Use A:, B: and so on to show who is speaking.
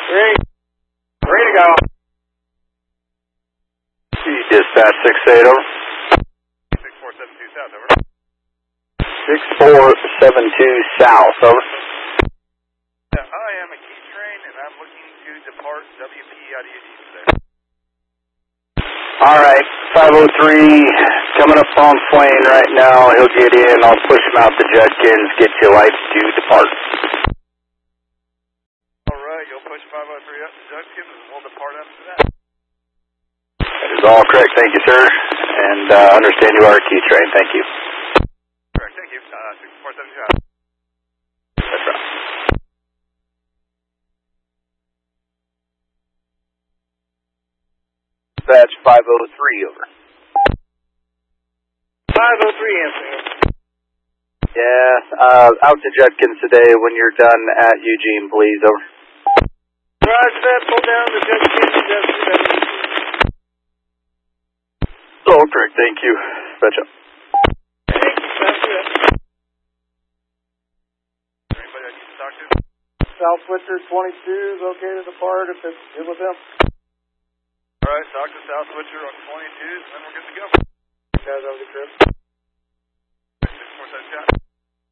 A: Ready to go.
B: Dispatch 68, over.
A: 6472 south, over.
B: 6472 south, over.
A: I am a key train and I'm looking to depart WP out of UG today.
B: Alright, 503 coming up on Swain right now. He'll get in. I'll push him out to Judkins, get you lights to depart.
A: Alright, you'll push 503 up to Judkins and we'll depart after that.
B: That is all correct, thank you, sir. And understand you are a key train, thank you.
A: Correct, thank you. 6472 out.
B: That's right. Dispatch 503, over.
A: 503, answering.
B: Yeah, out to Judkins today when you're done at Eugene, please, over.
A: Roger that, pull down to Judkins and Judkins.
B: All correct, thank you. Dispatch up.
A: Thank you, sounds good. Anybody I need to talk to?
C: South Switcher 22 is okay to depart if it's good with them.
A: Alright, talk to South Switcher on 22s and then we're good to go.
C: Guys, have a good trip.
A: 6472 out.